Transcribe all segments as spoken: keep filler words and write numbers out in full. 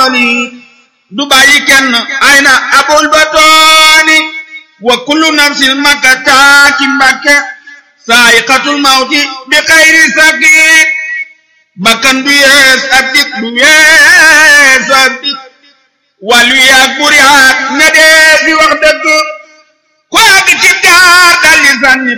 du bàyyi kenn ayna abul batooni wa kullu nafsin makata ci Mbàkke saa'iqatul mawti bi xayri saqiit bakkan du yees ak dik du yees ak dik wàllu yaag buri haat ne dee fi wax dëgg ku yàgg ci gaar daldi sànni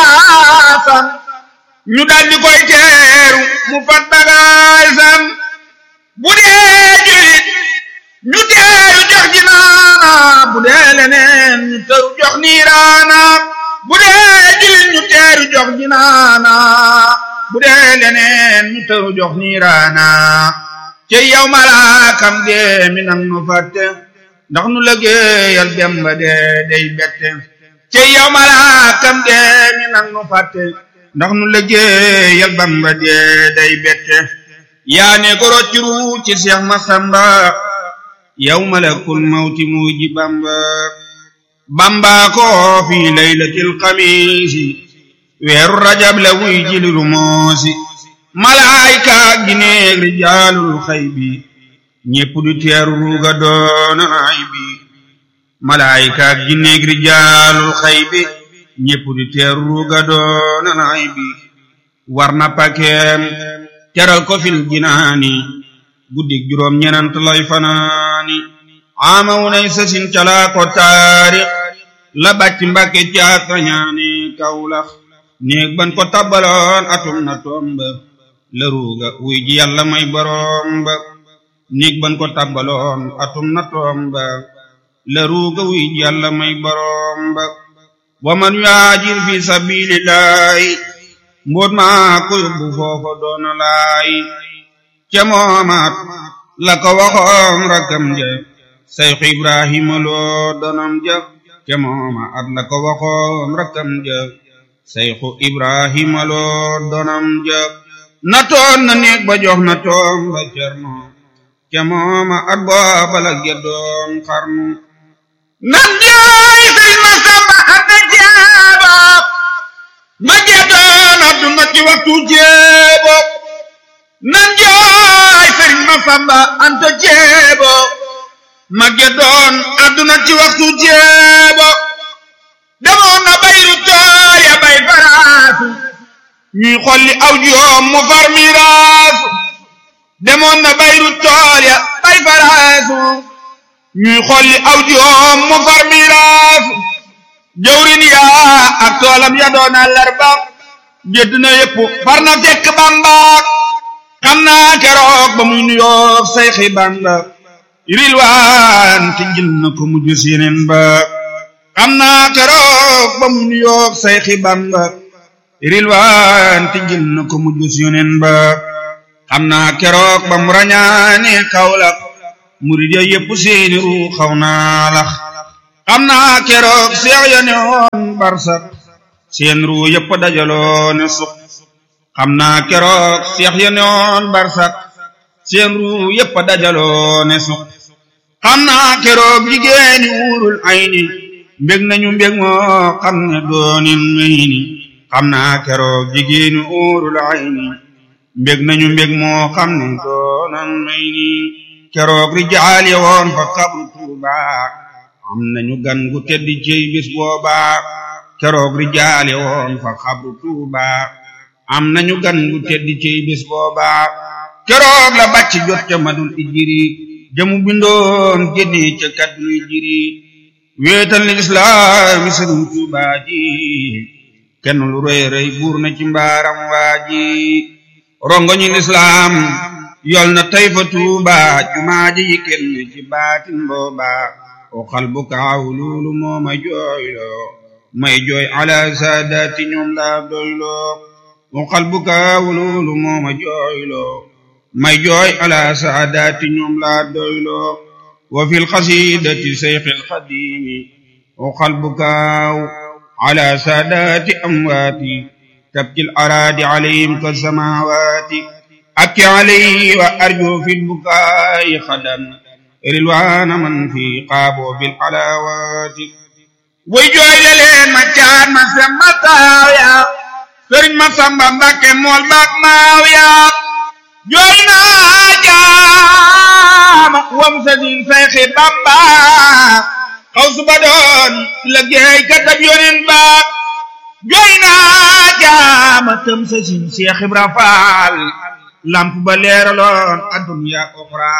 paasam ñu daldi koy teeru mu fat bagaasam bu dee julit ñu teeru jox ji naana bu dee leneen ñu teeru jox niiraana bu dee julit ñu teeru jox ji naana bu dee leneen ñu teeru jox niiraana ci yow malaakam dee mi nang nu fàtte ndax nu liggéeyal Demba dee day bette ci yow malaakam dee mi nang nu fàtte ndax nu liggéeyal Bamba dee day bette yaa ne ko rocciru ci Seex Masamba yow malakul mawti muuji Bamba Bamba ko fi laylatil xamiisi weeru rajab la wuy jililu moosi malaayka gineeg rijaalul xaybi ñépp du teeru ruuga doona ay bi malaayka gineeg rijaalul xaybi ñépp du teeru ruuga doona ay bi war na pakeem teral ko fil jinaani guddik juróom ñenant lay fanaani ama wunay sasin calaa ko taarix la bàcc Mbàkke caat rañaani Kawlax néeg ban ko tabbaloon atum na tomba la ruuga wuy ji yàlla may boroom ba néeg ban ko tabbaloon atum na tomba la ruuga wuy ji yàlla may boroom ba wa man yaajir fi sabilillahi mboot maa ko yóbbu foofa doona laay ca moomaat la ko waxoon rakkam ja Seex Ibrahima loo donam ja ca moomaat la ko waxoon rakkam ja Seex Ibrahima loo donam ja na toon na néeg ba jox na toom ba Cerno ca moomaat booba la geddoon xarnu nan jooy Sëriñ Masamba Anta Jeebo ma geddoon adduna ci waxtu jeebo nan jooy Sëriñ Masamba Anta Jeebo ma geddoon adduna ci waxtu jeebo demoon na bayru tool ya bay faraasu ñuy xolli aw joom mu far miraasu demoon na bayru tool ya bay faraasu ñuy xolli aw joom mu far miraasu jawrin yaa ak toolam ya doon àllarba gédd na yépp far na fekk Bamba xam naa keroog ba muy nuyoog Seyxi Bamba rilwaan ti jël na ko mujj sineen ba xam naa keroog ba muy nuyoog Seyxi Bamba rilwaan ti jël na ko mujj sineen ba xam naa keroog ba mu rañaane Kawlax murid ya yépp seeni ru xaw naa lax xam naa keroog seex ya ne woon barsak seen ru yépp dajaloo ne suq xam naa keroog seex ya ne woon barsak seen ru yépp dajaloo ne suq xam naa keroog jigéeni wuurul ayni mbég nañu mbég moo xam ne doonin may ni xam naa keroog jigéeni wuurul ayni mbég nañu mbég moo xam ne doonan may ni keroog rijaal ya woon fa xabru Tuuba am nañu gan gu tedd ciy bis booba keroog rijaal ya woon fa xabru Tuuba am nañu gan gu tedd ciy bis booba keroog la bàcc jot ca madul ijiri jamu bindoon génne ca kadduy jiri wéetal ni islaam Sëriñ Tuuba ji kenn lu rëy rëy buur na ci mbaaram waa ji rongoñi lislaam yol na tey fa Tuuba jumaa ji yi kenn ci baatin booba o xal bu kaaw loolu moo ma jooyloo may jooy ala saadaati ñoom laa doyloo o xal bu kaaw loolu moo ma jooyloo may jooy ala saadaati ñoom laa doyloo wa fil xasiidati Seyxil Xadiimi o xal bu kaaw ala saadaati amwaati tabkil araadi alayhim ka samaawaati akki alayhi wa arju fil bukaa'i xadan rilwaana man fi qaabo bil alaawaati way jooy le leen ma caat ma samba taaw ya Sëriñ Masamba Mbàkke mool baak maaw ya jooy naa jaama wam sa din Seexi Bamba xaw su ba doon liggéey katab yonen ba jooy naa jaama tëm sa sin Seex Ibra Faal lamp ba leeraloon adduna oxra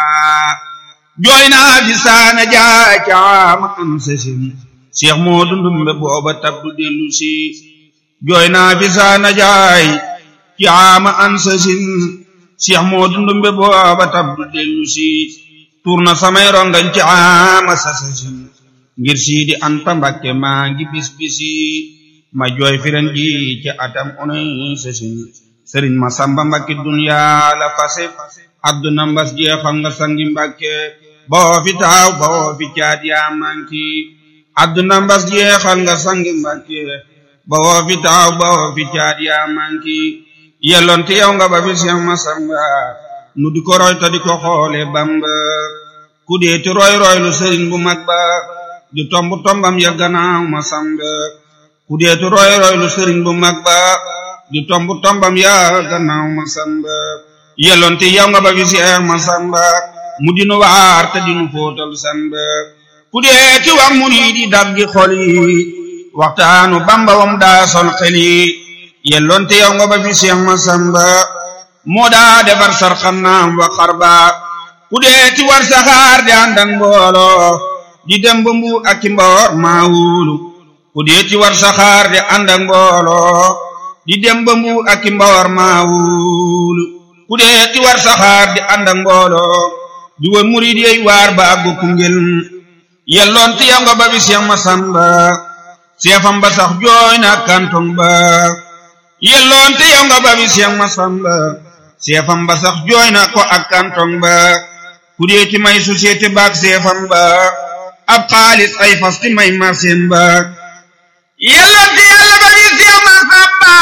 jooy naa fi saana jaay jaama am sa sin Seex Moodu Ndumbe booba tabdu dellu si jooy naa fi saana jaay jaama am sa sin Seex Moodu Ndumbe booba tabdu dellu si tuur na samay rongañ ci ama sa sa sin ngir Sidi Anta Mbakke maa ngi bis bisi ma jooy firen ji ci atam onay sa sin Sëriñ Masamba Mbakke duniyaa la fase adduna mbas jeexal nga sangi Mbakke boo fi taaw boo fi caat yaa manki adduna mbas jeexal nga sangi Mbakke boo fi taaw boo fi caat yaa manki yelloon te yow nga ba fi Seex Masamba nu di ko roy ta di ko xoole Bamba ku dee ti roy roy lu sëriñ bu mag ba di tomb tombam ya gannaaw Masamba ku dee ti roy roy lu sëriñ bu mag ba di tomb tombam ya gannaaw Masamba yelloon te yow nga ba fi Seex Masamba mu dinu waar te dinu fóotal Samba ku dee ti wax murid yi daggi xol yi waxtaanu Bamba wam daa sol xel yi yelloon te yow nga ba fi Seex Masamba moo daa defar sarxanaam wa xarba ku dee ti war saxaar di ànd ak mbooloo di dem ba Mbuur ak Mboor maa wóolu ku dee ti war saxaar di ànd ak mbooloo di dem ba Mbuur ak Mboor maa wóolu ku dee ti war saxaar di ànd ak mbooloo di wër murid yey waar ba àggu Koungheul yelloon te yow nga ba fi Seex Masamba seefam ba sax jooy na kantong ba yelloon te yow nga ba fi Seex Masamba seefam ba sax jooy na ko ak kantong ba ku dee ti may société baak seefam ba ab xaalis ay fas ti may marsen ba yelloon te yàlla ba fi Seex Masamba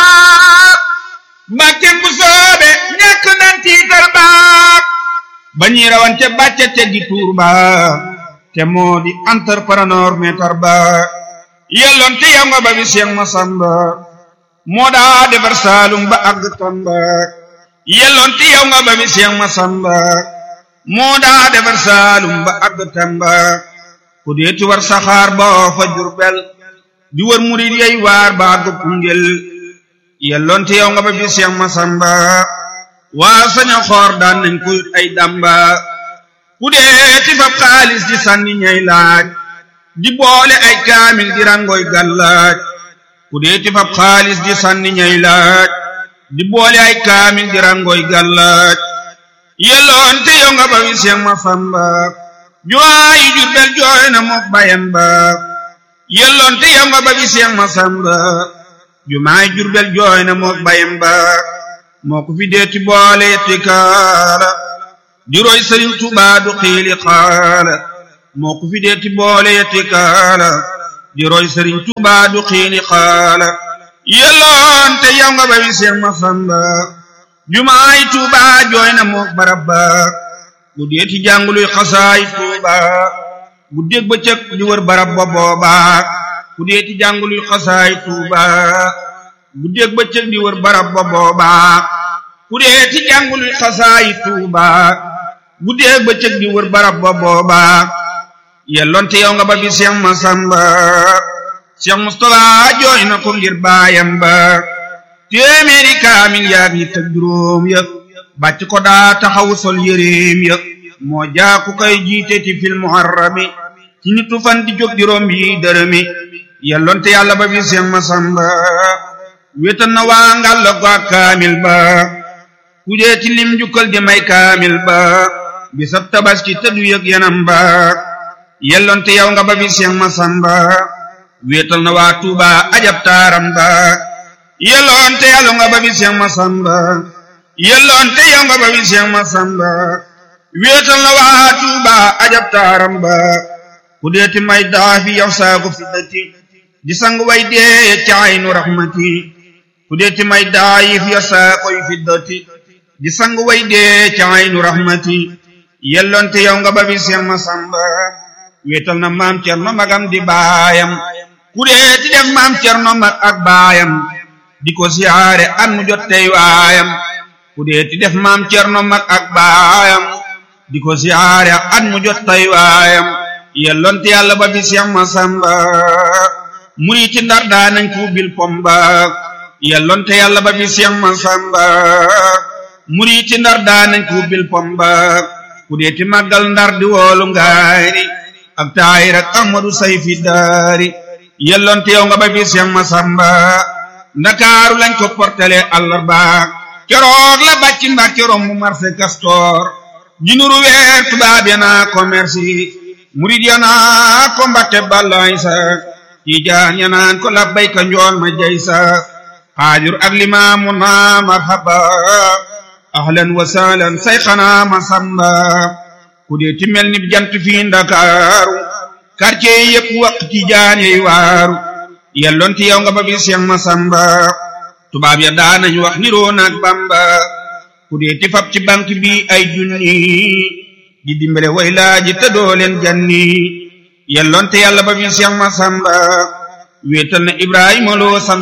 Mbàkke bu soobe ñàkk nan tiitar ba ba ñuy rawante bàcce te di tuur ba te moo di entrepreneur meetar ba yelloon te yow nga ba fi Seex Masamba moo daa defar Saalum ba àgg Tamba yelloon te yow nga ba fi Seex Masamba moo daa defar Saalum ba àgg Tamba ku dee ti war saxaar ba fa Jurbel di wër murid yey waar ba àgg Koungheul yelloon te yow nga ba fi Seex Masamba waa saña xoor daan nañ ko yut ay damba ku dee ti fab xaalis di sànni ñay laaj di boole ay kaamil di rangoy gàllaaj ku dee ti fab xaalis di sànni ñay laaj di boole ay kaamil di rangoy gàllaaj yelloon te yow nga ba fi Seex Masamba juwaayi Jurbel jooy na mook bayan ba yelloon te yow nga ba fi Seex Masamba jumaay Jurbel jooy na mook bayan ba moo ko fi deeti boole yetti kaala di roy Sëriñ Tuubaa du xiili xaala moo ko fi deeti boole yetti kaala di roy Sëriñ Tuubaa du xiili xaala yelloon te yow nga ba fi Seex Masamba jumaay Tuubaa jooy na mook barab ba bu deeti jànguluy xasaay Tuubaa bu dégg ba cëg di wër barab ba booba bu deeti jànguluy xasaay Tuubaa bu dégg ba cëg di wër barab ba booba ku dee ti jàngul xasaay Tuuba bu dégg ba cëg di wër barab ba booba yelloon te yow nga ba fi Seex Masamba Seex Mustafa jooy na ko ngir baayam ba téeméeri kaamil yaag ñi teg juróom ya bàcc ko daa taxawu sol yéreem ya moo jaaku koy jiite ti fil muharrami ci nitu fan di jóg juróom yi dërëmi yelloon te yàlla ba fi Seex Masamba wéetal na waa ngàll ko ak kaamil ba ku dee ti lim jukkal di may kaamil ba bisab tabaski te du yëg yanam ba yelloon te yow nga ba fi Seex Masamba wéetal na waa Tuuba ajab taaram ba yelloon te yàlla nga ba fi Seex Masamba yelloon te yow nga ba fi Seex Masamba wéetal na waa Tuuba ajab taaram ba ku dee ti may daafi yow saaku fiddati di sang way dee ca aynu rahmati ku dee ti may daayif ya saakoy fiddati di sang way dee ca aynu rahmati yelloon te yow nga ba fi Seex Masamba wéetal na maam Cerno magam di baayam ku dee ti def maam Cerno mag ak baayam di ko siyaare an mu jot tey waayam ku dee ti def maam Cerno mag ak baayam di ko siyaare at mu jot tay waayam yellonte yàlla ba fi Seex Masamba muriti Ndar daanañ ko bil pomba yellonte yàlla ba fi Seex Masamba muriti Ndar daanañ ko bil pomba ku deeti màggal Ndar di woolu ngaari ak taayir ak Ahmadu Sayfi daari yellonte yow nga ba fi Seex Masamba Ndakaaru lañ ko portale àllarba keroog la bàcc Mbàkke romb marché Castor jinuru weer tubaab ya naa commerce murid ya naa ko Mbàkke balaay sa Tijaan ya naan ko labbayka njool ma jay sa Xaadir ak Limaamu naa marhaba ahlan wa sahlan sayxana Masamba ku dee ti mel ni jant fii Ndakaaru quartier yi yëpp wax Tijaan yey waaru yellonti yow nga ba fi Seex Masamba tubaab ya daanañ wax niroo naak Bamba ku dee ti fab ci banque bi ay junni di dimbale way laaji te doo leen janni yellonte yàlla ba fi Seex Masamba wéetal na Ibrahima loo sant